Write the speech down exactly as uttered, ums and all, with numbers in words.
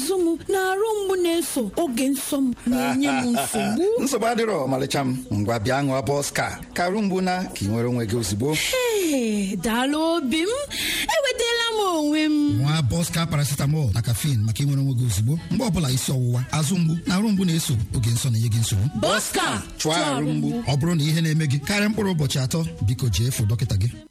azụ m na arụ mgbu na-eso oge nsọ m na-enye m nsogbu. nsogbu adịrọ ọmalịcha m, ngwa bịa ṅụọ Bọska ka arụ mgbu na ka ị nwere onwe gị ozugbo. Ee, daalụ obi m, enwetala m onwe m. nwa Bọska paracetamol na caffeine maka inwere onwe gị ozugbo mgbe ọbụla isi ọwụwa, azụ mgbu na arụ mgbu na-eso oge nsọ na-enye gị nsogbu. Bọska chụọ arụ mgbu. ọ bụrụ na ihe na-eme gị karịa mkpụrụ ụbọchị atọ, biko jee fụ dọkịta gị.